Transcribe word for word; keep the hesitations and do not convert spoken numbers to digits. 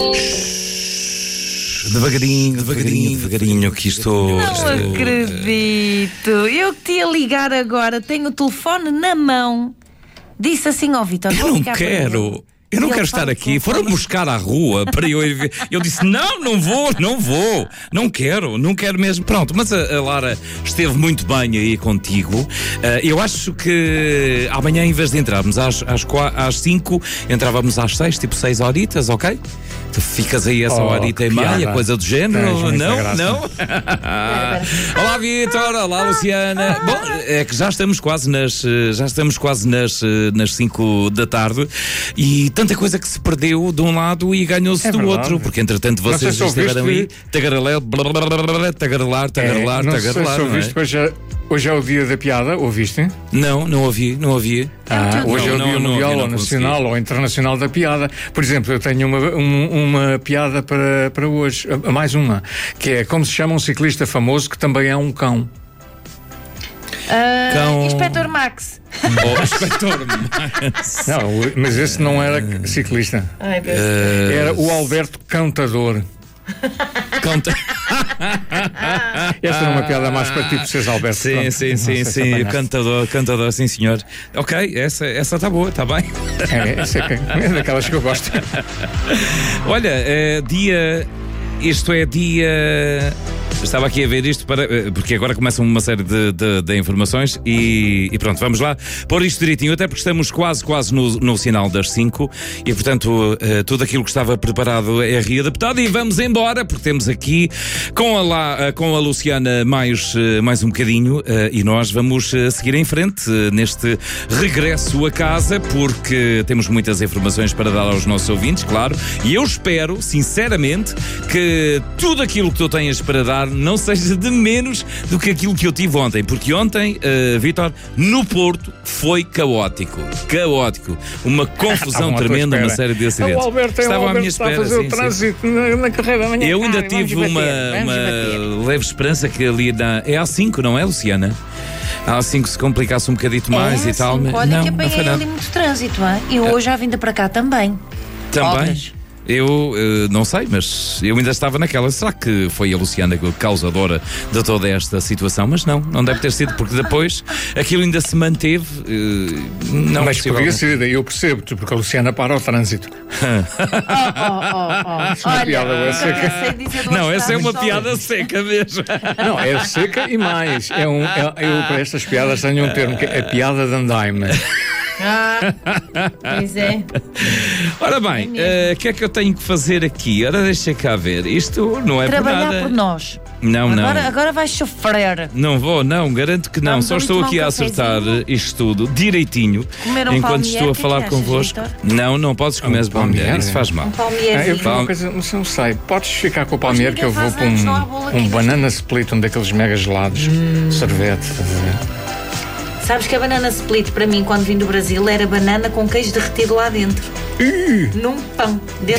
Devagarinho, devagarinho, devagarinho que estou. Não estou... acredito. Eu que te ia ligar agora, tenho o telefone na mão. Disse assim ao Vítor: Eu não quero. Eu não quero estar aqui. Foram buscar à rua para eu ir ver. Eu disse: não, não vou, não vou. Não quero, não quero mesmo. Pronto, mas a, a Lara esteve muito bem aí contigo. Uh, eu acho que amanhã, em vez de entrarmos às, às, às cinco, entrávamos às seis, tipo seis horitas, ok? Tu ficas aí essa oh, horita e meia, coisa do género. Não, não. Olá, Vítor. Olá, Luciana. Bom, é que já estamos quase nas, já estamos quase nas, nas cinco da tarde e tanta coisa que se perdeu de um lado e ganhou-se é do verdade. outro, porque entretanto vocês se estiveram aí tagarelar, tagarelar, tagarelar, Não tagarelar. sei se ouviste, hoje é, hoje é o dia da piada, ouviste? Não, não ouvi, não ouvi. Ah, hoje não, é o dia não, mundial, não, ou nacional, consegui. ou internacional da piada. Por exemplo, eu tenho uma, um, uma piada para, para hoje, mais uma, que é como se chama um ciclista famoso que também é um cão. Uh, cão... Inspector Max. Oh, Inspector Max. Não, mas esse não era ciclista. Ai, Deus. Uh... Era o Alberto Cantador. Canta... Esta era uma piada mais para ti, por seres Alberto. Sim, Pronto, sim, sim, sim. Cantador, cantador, sim, senhor. Ok, essa está essa boa, está bem. É, essa é, é daquelas que eu gosto. Olha, é dia. Isto é dia. Estava aqui a ver isto para, porque agora começam uma série de, de, de informações e, e pronto, vamos lá pôr isto direitinho, até porque estamos quase, quase no, no sinal das cinco e portanto uh, tudo aquilo que estava preparado é readaptado e vamos embora, porque temos aqui com a, La, uh, com a Luciana mais, uh, mais um bocadinho uh, e nós vamos uh, seguir em frente uh, neste regresso a casa, porque temos muitas informações para dar aos nossos ouvintes, claro, e eu espero, sinceramente, que tudo aquilo que tu tenhas para dar não seja de menos do que aquilo que eu tive ontem, porque ontem, uh, Vítor, no Porto foi caótico, caótico, uma confusão tremenda, uma série de acidentes. O Alberto, Estavam à minha espera, está a fazer sim, o trânsito na, na carreira da manhã. Eu ainda tive uma, uma leve esperança que ali na... É A cinco, não é, Luciana? A A cinco se complicasse um bocadito mais é e tal. Olha não, que apanhei ali muito trânsito, hein? E hoje à vinda para cá também. Também? Obras. Eu uh, não sei, mas eu ainda estava naquela. Será que foi a Luciana causadora de toda esta situação? Mas não, não deve ter sido, porque depois aquilo ainda se manteve. Uh, não mas podia ser, eu percebo-te, porque a Luciana para o trânsito. oh, oh, oh, oh. Isso é uma piada Olha, seca. Não, essa é uma piada seca mesmo. Não, é seca e mais. É um, é, eu para estas piadas tenho um termo que é a piada de andaime. Ah, pois é. Ora bem, o é uh, que é que eu tenho que fazer aqui? Ora, deixa cá ver. Isto não é trabalhar por nada. por nós. Não, agora, não. Agora vais sofrer. Não vou, não, garanto que não. Vamos Só estou aqui um a acertar isto tudo direitinho um enquanto estou a falar convosco. Não, não podes comer um palmier, isso faz mal. Um palmier. Ah, eu vi uma coisa, não sei. Podes ficar com o palmier que eu vou para um, um banana split, um daqueles mega gelados, hum. sorvete. Sabes que a banana split, para mim, quando vim do Brasil, era banana com queijo derretido lá dentro. Uh. Num pão. Dentro